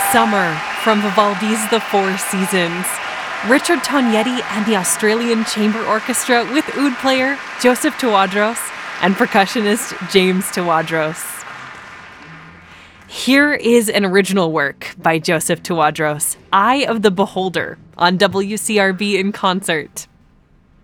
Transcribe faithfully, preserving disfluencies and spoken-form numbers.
Summer from Vivaldi's The Four Seasons. Richard Tognetti and the Australian Chamber Orchestra with oud player Joseph Tawadros and percussionist James Tawadros. Here is an original work by Joseph Tawadros, Eye of the Beholder, on W C R B in concert.